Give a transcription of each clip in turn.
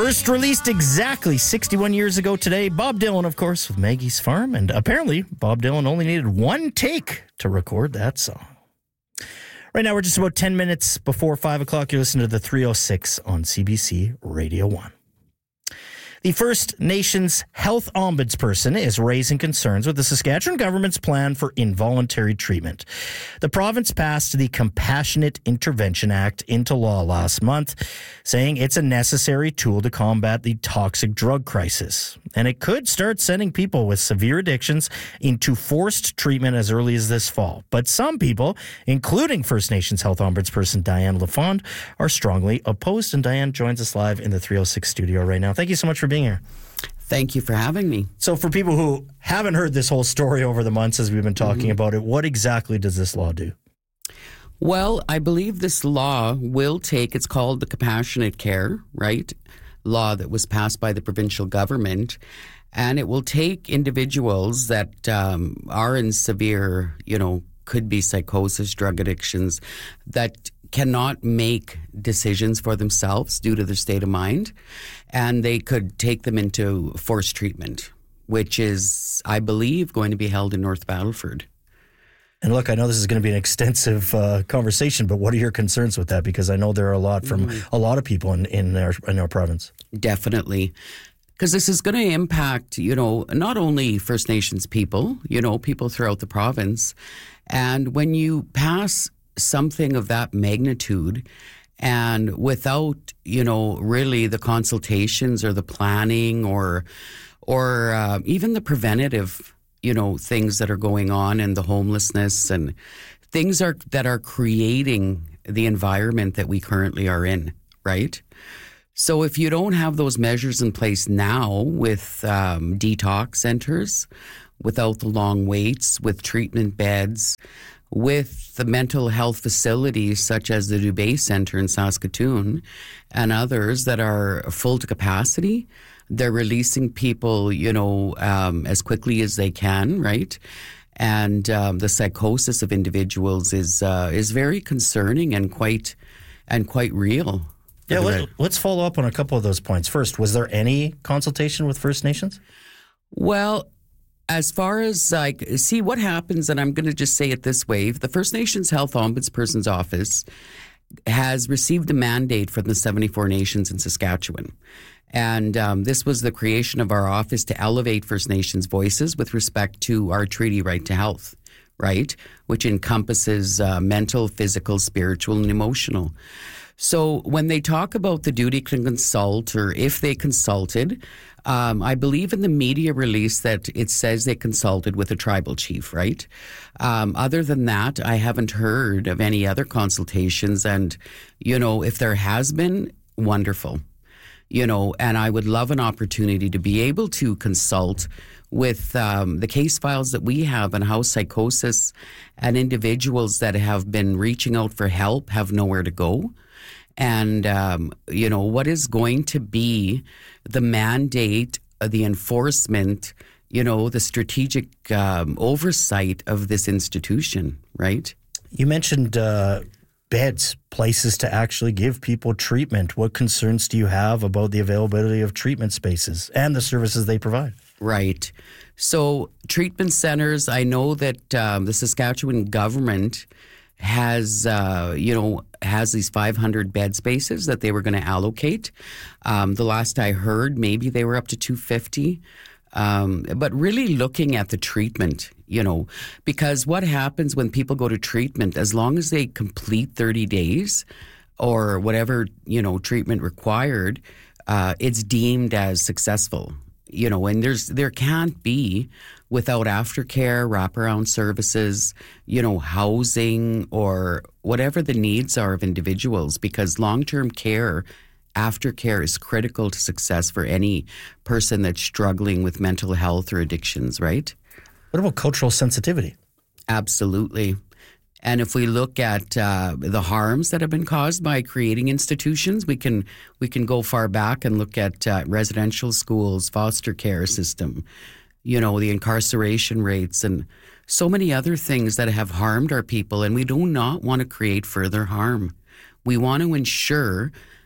First released exactly 61 years ago today, Bob Dylan, of course, with Maggie's Farm. And apparently, Bob Dylan only needed one take to record that song. Right now, we're just about 10 minutes before 5 o'clock. You're listening to the 306 on CBC Radio 1. The First Nations Health Ombudsperson is raising concerns with the Saskatchewan government's plan for involuntary treatment. The province passed the Compassionate Intervention Act into law last month, saying it's a necessary tool to combat the toxic drug crisis. And it could start sending people with severe addictions into forced treatment as early as this fall. But some people, including First Nations Health Ombudsperson Diane LaFond, are strongly opposed. And Diane joins us live in the 306 studio right now. Thank you so much for being here. Thank you for having me. So for people who haven't heard this whole story over the months as we've been talking about it, what exactly does this law do? Well, I believe this law will take, it's called the Compassionate Care, right? Law that was passed by the provincial government. And it will take individuals that are in severe, could be psychosis, drug addictions, that cannot make decisions for themselves due to their state of mind, and they could take them into forced treatment, which is, I believe, going to be held in North Battleford. And look, I know this is going to be an extensive conversation, but what are your concerns with that? Because I know there are a lot from a lot of people in our province. Definitely. Because this is going to impact, not only First Nations people, people throughout the province. And when you pass something of that magnitude and without, really the consultations or the planning or even the preventative, things that are going on and the homelessness and things that are creating the environment that we currently are in, right? So if you don't have those measures in place now with detox centers, without the long waits, with treatment beds, with the mental health facilities such as the Dubé Center in Saskatoon and others that are full to capacity, they're releasing people, as quickly as they can, right? And the psychosis of individuals is very concerning and quite real. Yeah, let's follow up on a couple of those points. First, was there any consultation with First Nations? Well, as far as see what happens, and I'm going to just say it this way, the First Nations Health Ombudsperson's Office has received a mandate from the 74 nations in Saskatchewan. And this was the creation of our office to elevate First Nations voices with respect to our treaty right to health, right? Which encompasses mental, physical, spiritual, and emotional. So when they talk about the duty to consult, or if they consulted, I believe in the media release that it says they consulted with a tribal chief, right? Other than that, I haven't heard of any other consultations. And, if there has been, wonderful. And I would love an opportunity to be able to consult with the case files that we have and how psychosis and individuals that have been reaching out for help have nowhere to go. And, what is going to be the mandate, the enforcement, the strategic oversight of this institution, right? You mentioned beds, places to actually give people treatment. What concerns do you have about the availability of treatment spaces and the services they provide? Right. So treatment centers, I know that the Saskatchewan government has these 500 bed spaces that they were going to allocate. The last I heard, maybe they were up to 250. But really looking at the treatment, because what happens when people go to treatment, as long as they complete 30 days or whatever, treatment required, it's deemed as successful. And there can't be, without aftercare, wraparound services, housing or whatever the needs are of individuals, because long-term care, aftercare is critical to success for any person that's struggling with mental health or addictions, right? What about cultural sensitivity? Absolutely. And if we look at the harms that have been caused by creating institutions, we can go far back and look at residential schools, foster care system, the incarceration rates, and so many other things that have harmed our people. And we do not want to create further harm. We want to ensure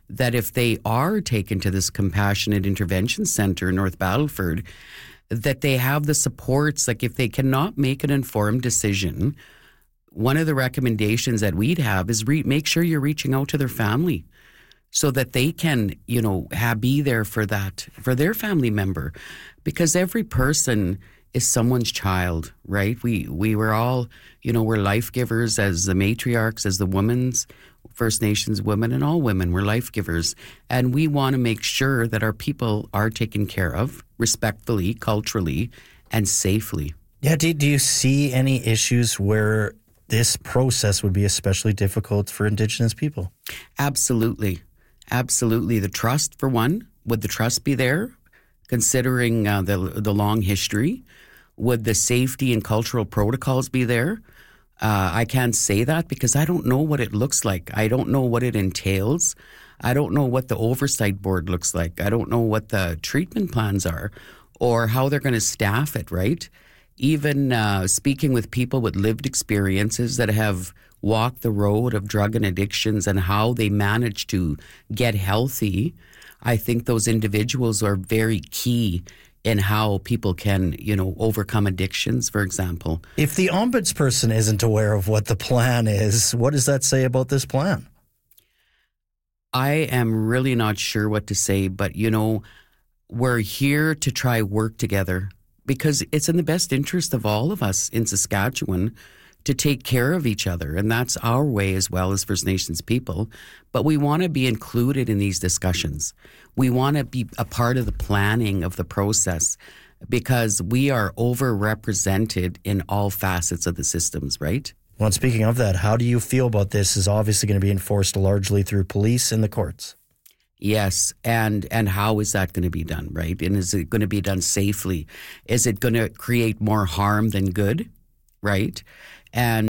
that if they are taken to this compassionate intervention center in North Battleford, that they have the supports. Like if they cannot make an informed decision, one of the recommendations that we'd have is make sure you're reaching out to their family so that they can, be there for their family member, because every person is someone's child, right? We were all, we're life givers as the matriarchs, as the women's, First Nations women, and all women, we're life givers. And we want to make sure that our people are taken care of respectfully, culturally, and safely. Yeah, do you see any issues where this process would be especially difficult for Indigenous people? Absolutely. Absolutely. The trust, for one, would the trust be there, considering the long history? Would the safety and cultural protocols be there? I can't say that because I don't know what it looks like. I don't know what it entails. I don't know what the oversight board looks like. I don't know what the treatment plans are or how they're going to staff it, right? Even speaking with people with lived experiences that have walked the road of drug and addictions and how they manage to get healthy, I think those individuals are very key in how people can, overcome addictions, for example. If the ombudsperson isn't aware of what the plan is, what does that say about this plan? I am really not sure what to say, but, we're here to try work together because it's in the best interest of all of us in Saskatchewan to take care of each other. And that's our way as well as First Nations people. But we want to be included in these discussions. We want to be a part of the planning of the process because we are overrepresented in all facets of the systems, right? Well, and speaking of that, how do you feel about this is obviously going to be enforced largely through police and the courts? Yes, and how is that going to be done, right? And is it going to be done safely? Is it going to create more harm than good, right? And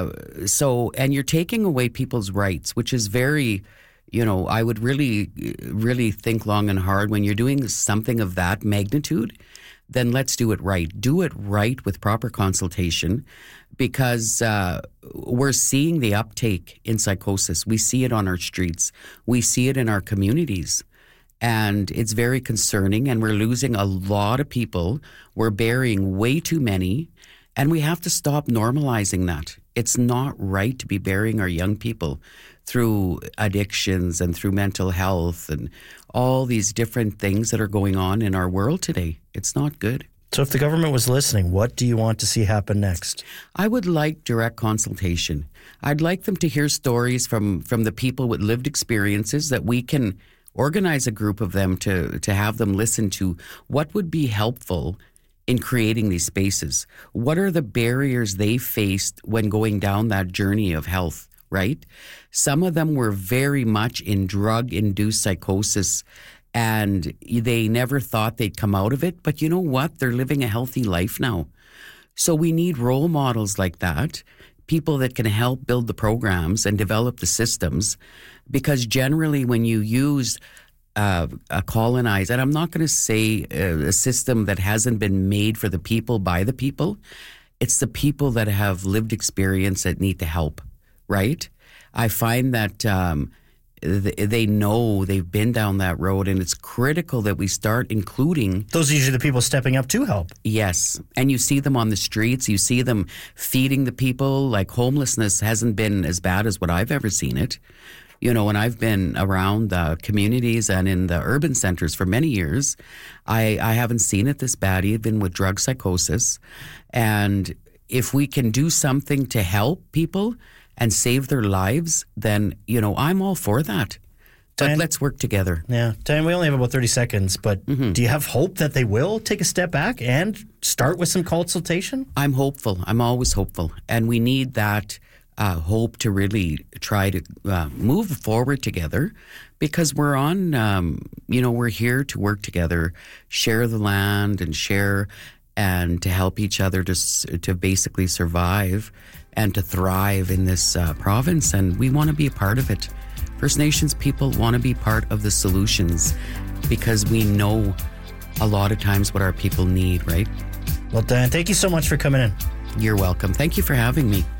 and you're taking away people's rights, which is very, I would really, really think long and hard when you're doing something of that magnitude, then let's do it right. Do it right with proper consultation because we're seeing the uptake in psychosis. We see it on our streets. We see it in our communities. And it's very concerning and we're losing a lot of people. We're burying way too many. And we have to stop normalizing that. It's not right to be burying our young people through addictions and through mental health and all these different things that are going on in our world today. It's not good. So if the government was listening, what do you want to see happen next? I would like direct consultation. I'd like them to hear stories from the people with lived experiences that we can organize a group of them to have them listen to what would be helpful in creating these spaces. What are the barriers they faced when going down that journey of health, right? Some of them were very much in drug-induced psychosis and they never thought they'd come out of it. But you know what? They're living a healthy life now. So we need role models like that, people that can help build the programs and develop the systems, because generally when you use a colonized, and I'm not going to say a system that hasn't been made for the people by the people. It's the people that have lived experience that need the help, right? I find that they know they've been down that road, and it's critical that we start including. Those are usually the people stepping up to help. Yes, and you see them on the streets. You see them feeding the people. Like homelessness hasn't been as bad as what I've ever seen it. When I've been around the communities and in the urban centers for many years, I haven't seen it this bad, even with drug psychosis. And if we can do something to help people and save their lives, then, I'm all for that. But Diane, let's work together. Yeah. Diane, we only have about 30 seconds, but do you have hope that they will take a step back and start with some consultation? I'm hopeful. I'm always hopeful. And we need that hope to really try to move forward together, because we're on, we're here to work together, share the land and share and to help each other to basically survive and to thrive in this province. And we want to be a part of it. First Nations people want to be part of the solutions because we know a lot of times what our people need, right? Well, Diane, thank you so much for coming in. You're welcome. Thank you for having me.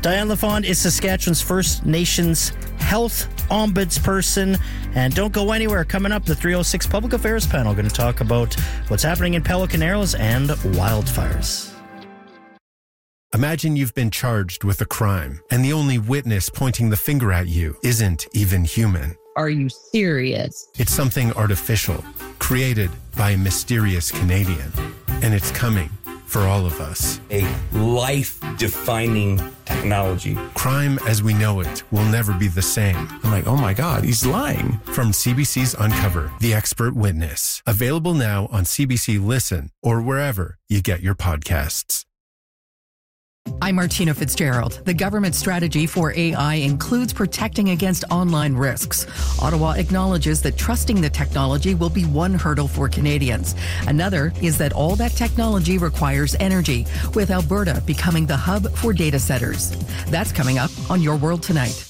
Diane LaFond is Saskatchewan's First Nations Health Ombudsperson. And don't go anywhere. Coming up, the 306 Public Affairs panel going to talk about what's happening in Pelican Arrows and wildfires. Imagine you've been charged with a crime, and the only witness pointing the finger at you isn't even human. Are you serious? It's something artificial, created by a mysterious Canadian. And it's coming for all of us. A life-defining technology. Crime as we know it will never be the same. I'm like, oh my God, he's lying. From CBC's Uncover, The Expert Witness. Available now on CBC Listen or wherever you get your podcasts. I'm Martina Fitzgerald. The government strategy for AI includes protecting against online risks. Ottawa acknowledges that trusting the technology will be one hurdle for Canadians. Another is that all that technology requires energy, with Alberta becoming the hub for data centers. That's coming up on Your World Tonight.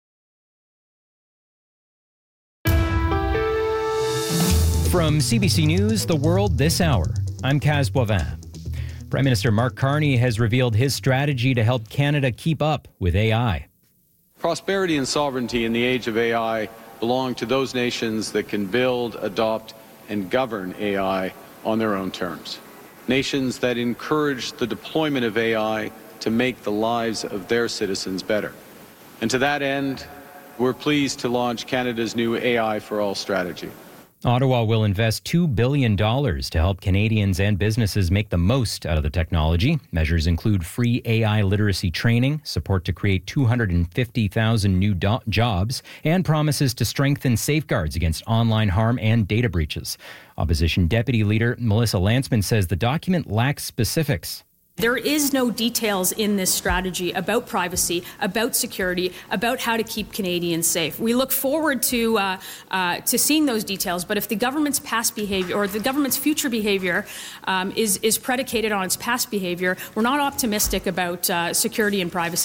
From CBC News, The World This Hour, I'm Kaz Boivin. Prime Minister Mark Carney has revealed his strategy to help Canada keep up with AI. Prosperity and sovereignty in the age of AI belong to those nations that can build, adopt, and govern AI on their own terms. Nations that encourage the deployment of AI to make the lives of their citizens better. And to that end, we're pleased to launch Canada's new AI for All strategy. Ottawa will invest $2 billion to help Canadians and businesses make the most out of the technology. Measures include free AI literacy training, support to create 250,000 new jobs, and promises to strengthen safeguards against online harm and data breaches. Opposition Deputy Leader Melissa Lantsman says the document lacks specifics. There is no details in this strategy about privacy, about security, about how to keep Canadians safe. We look forward to seeing those details, but if the government's past behavior or the government's future behavior is predicated on its past behavior, we're not optimistic about security and privacy.